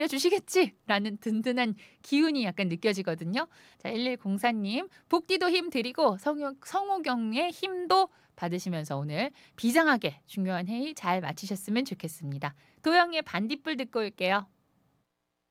주시겠지라는 든든한 기운이 약간 느껴지거든요. 자, 1104님 복디도 힘 드리고 성호경의 힘도 받으시면서 오늘 비장하게 중요한 회의 잘 마치셨으면 좋겠습니다. 도영의 반딧불 듣고 올게요.